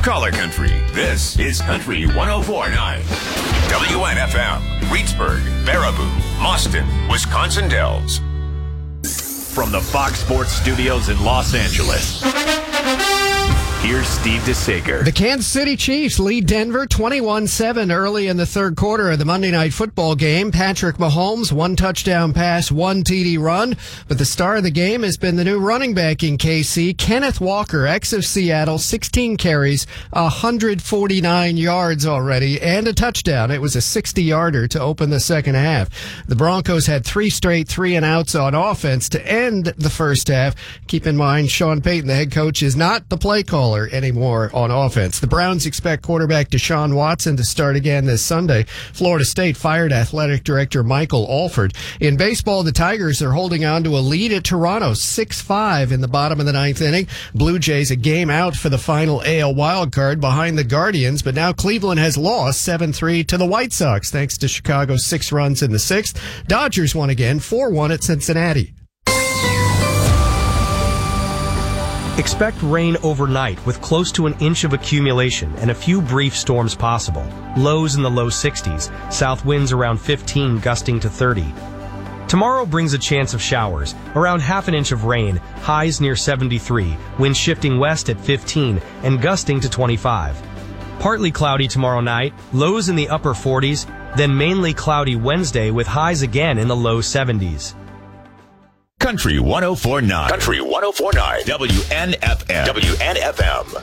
Caller Country. This is Country 104.9. WNFM, Reedsburg, Baraboo, Mauston, Wisconsin Dells. From the Fox Sports Studios in Los Angeles, here's Steve DeSager. The Kansas City Chiefs lead Denver 21-7 early in the third quarter of the Monday Night Football game. Patrick Mahomes, 1 touchdown pass, 1 TD run. But the star of the game has been the new running back in KC, Kenneth Walker, ex of Seattle, 16 carries, 149 yards already, and a touchdown. It was a 60-yarder to open the second half. The Broncos had 3 straight 3-and-outs on offense to end the first half. Keep in mind, Sean Payton, the head coach, is not the play caller anymore on offense. The Browns expect quarterback Deshaun Watson to start again this Sunday. Florida State fired athletic director Michael Alford. In baseball, the Tigers are holding on to a lead at Toronto, 6-5 in the bottom of the ninth inning. Blue Jays a game out for the final AL wildcard behind the Guardians, but now Cleveland has lost 7-3 to the White Sox thanks to Chicago's 6 runs in the sixth. Dodgers won again, 4-1 at Cincinnati. Expect rain overnight with close to an inch of accumulation and a few brief storms possible. Lows in the low 60s, south winds around 15 gusting to 30. Tomorrow brings a chance of showers, around half an inch of rain, highs near 73, winds shifting west at 15 and gusting to 25. Partly cloudy tomorrow night, lows in the upper 40s, then mainly cloudy Wednesday with highs again in the low 70s. Country 104.9. Country 104.9. WNFM. WNFM.